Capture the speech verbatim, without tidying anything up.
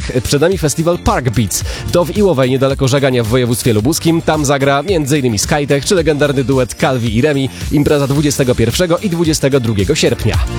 przed nami festiwal Park Beats. To w Iłowej, niedaleko Żagania w województwie lubuskim. Tam zagra między innymi Skytech czy legendarny duet Calvi i Remi. Impreza dwudziestego pierwszego i dwudziestego drugiego sierpnia.